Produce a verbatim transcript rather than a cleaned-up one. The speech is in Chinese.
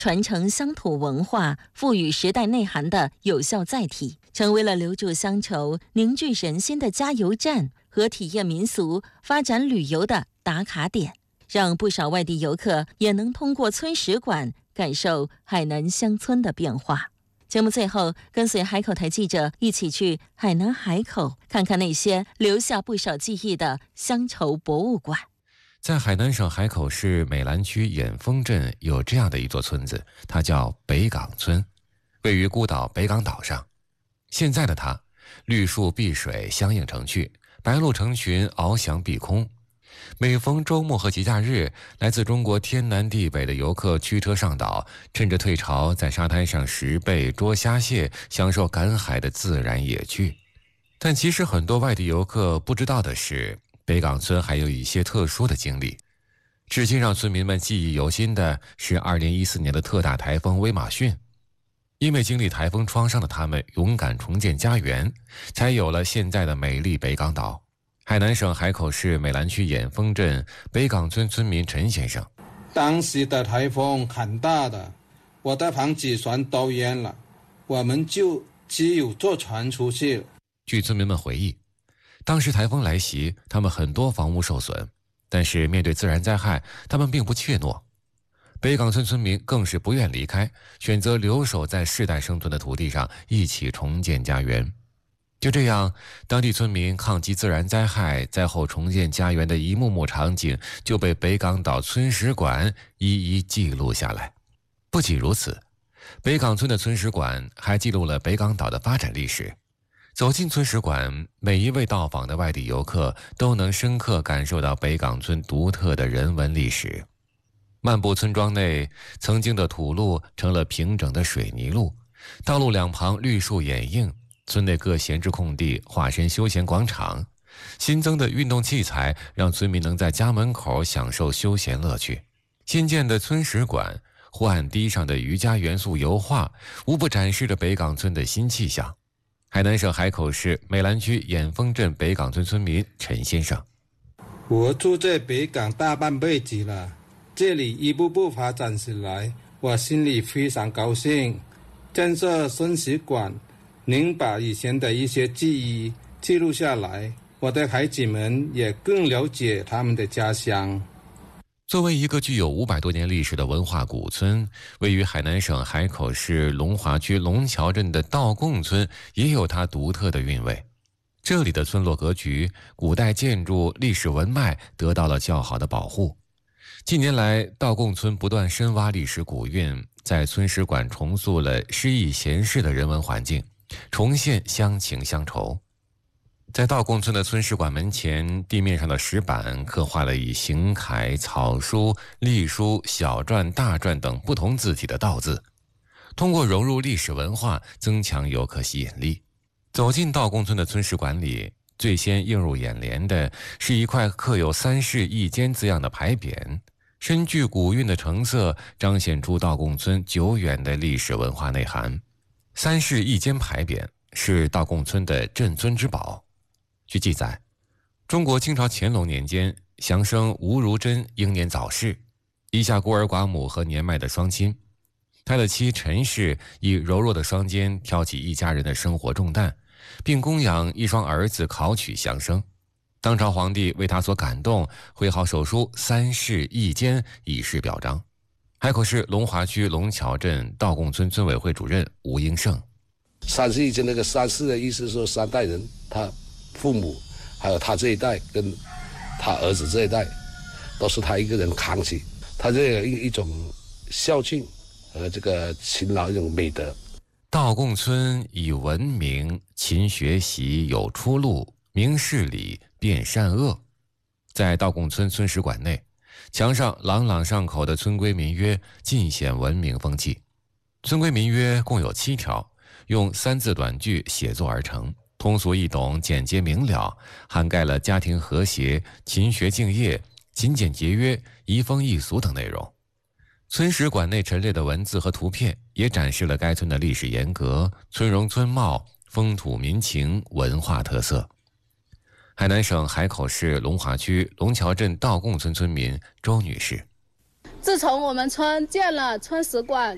传承乡土文化、赋予时代内涵的有效载体，成为了留住乡愁、凝聚人心的加油站和体验民俗、发展旅游的打卡点，让不少外地游客也能通过村史馆感受海南乡村的变化。节目最后，跟随海口台记者一起去海南海口，看看那些留下不少记忆的乡愁博物馆。 在海南省海口市美兰区眼峰镇有这样的一座村子，它叫北港村，位于孤岛北港岛上。现在的它，绿树碧水相映成趣，白鹭成群翱翔碧空。每逢周末和节假日，来自中国天南地北的游客驱车上岛，趁着退潮，在沙滩上拾贝、捉虾蟹，享受赶海的自然野趣。但其实很多外地游客不知道的是，北港村还有一些特殊的经历。至今让村民们记忆犹新的是二零一四年的特大台风威马逊。因为经历台风创伤的他们勇敢重建家园，才有了现在的美丽北港岛。海南省海口市美兰区眼峰镇北港村村民陈先生， 当时的台风很大的，我的房子船都淹了，我们就只有坐船出去了。 据村民们回忆，当时台风来袭，他们很多房屋受损，但是面对自然灾害，他们并不怯懦。北港村村民更是不愿离开，选择留守在世代生存的土地上，一起重建家园。就这样，当地村民抗击自然灾害、灾后重建家园的一幕幕场景就被北港岛村史馆一一记录下来。不仅如此，北港村的村史馆还记录了北港岛的发展历史。走进村史馆，每一位到访的外地游客都能深刻感受到北港村独特的人文历史。漫步村庄内，曾经的土路成了平整的水泥路，道路两旁绿树掩映，村内各闲置空地化身休闲广场，新增的运动器材让村民能在家门口享受休闲乐趣。新建的村史馆，湖岸堤上的瑜伽元素油画，无不展示着北港村的新气象。海南省海口市美兰区眼峰镇北港村村民陈先生， 我住在北港大半辈子了，这里一步步发展起来，我心里非常高兴。建设村史馆能把以前的一些记忆记录下来，我的孩子们也更了解他们的家乡。 作为一个具有五百多年历史的文化古村，位于海南省海口市龙华区龙桥镇的道贡村也有它独特的韵味。这里的村落格局、古代建筑、历史文脉得到了较好的保护。近年来，道贡村不断深挖历史古韵，在村史馆重塑了诗意闲适的人文环境，重现乡情乡愁。在道贡村的村史馆门前，地面上的石板刻画了以行楷、草书、隶书、小篆、大篆等不同字体的道字，通过融入历史文化，增强游客吸引力。走进道贡村的村史馆里，最先映入眼帘的是一块刻有三室一间字样的牌匾，深具古韵的成色彰显出道贡村久远的历史文化内涵。三室一间牌匾是道贡村的镇村之宝。据记载，中国清朝乾隆年间，祥生吴如珍英年早逝，遗下孤儿寡母和年迈的双亲。他的妻陈氏以柔弱的双肩挑起一家人的生活重担，并供养一双儿子考取祥生。当朝皇帝为他所感动，绘好手书三室一间以示表彰。海口市龙华区龙桥镇道贡村村委会主任吴英胜， 三室一间那个三室的意思是说三代人，他父母还有他这一代跟他儿子这一代都是他一个人扛起，他这有一一种孝敬和这个勤劳一种美德。 道贡村以文明、勤学习有出路，明事理，辨善恶。在道贡村村史馆内，墙上朗朗上口的村规民约尽显文明风气。村规民约共有七条，用三字短句写作而成，通俗易懂，简洁明了，涵盖了家庭和谐、勤学敬业、勤俭节约、移风易俗等内容。村史馆内陈列的文字和图片也展示了该村的历史沿革、村容村貌、风土民情、文化特色。海南省海口市龙华区龙桥镇道贡村村民周女士， 自从我们村建了村史馆，